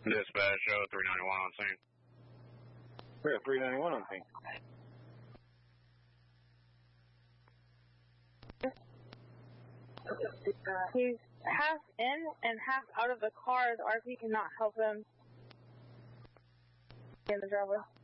Dispatch, show 391 on scene. We got 391 on scene. He's half in and half out of the car. The RP cannot help him in the driveway.